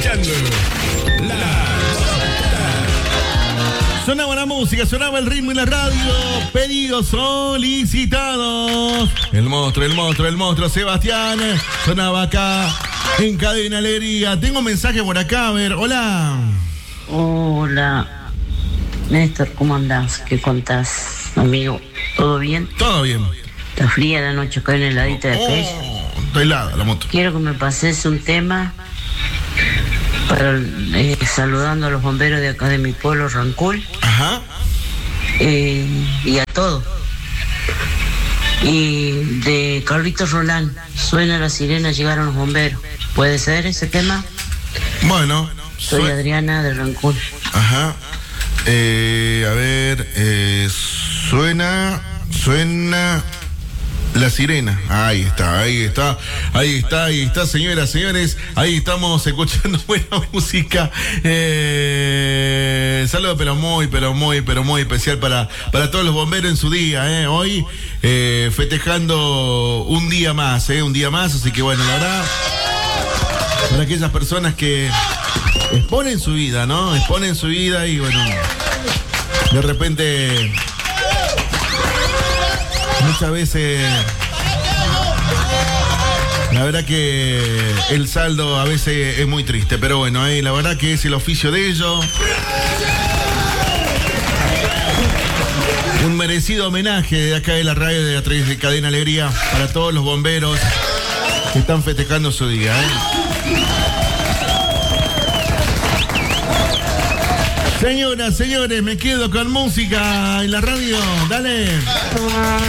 escuchando La Sonaba la música, sonaba el ritmo y la radio. Pedidos solicitados. El monstruo, Sebastián. Sonaba acá en Cadena Alegría. Tengo un mensaje por acá, a ver. Hola. Hola. Néstor, ¿cómo andás? ¿Qué contás, amigo? ¿Todo bien? Todo bien. Está fría la noche acá en el heladita de queso. Está helada la moto. Quiero que me pases un tema para saludando a los bomberos de acá de mi pueblo, Rancul. Ajá. Y a todos. Y de Carlitos Rolán, suena la sirena, llegaron los bomberos. ¿Puede ser ese tema? Bueno. Soy Adriana de Rancul. Ajá. A ver, suena la sirena. Ahí está, señoras, señores. Ahí estamos escuchando buena música. Saludo, pero muy especial para todos los bomberos en su día, hoy festejando un día más, así que bueno, la verdad, para aquellas personas que exponen su vida, ¿no? Exponen su vida y bueno, de repente muchas veces la verdad que el saldo a veces es muy triste, pero bueno, la verdad que es el oficio de ellos. Un merecido homenaje de acá de la radio de Cadena Alegría para todos los bomberos que están festejando su día, Señoras, señores, me quedo con música en la radio. Dale.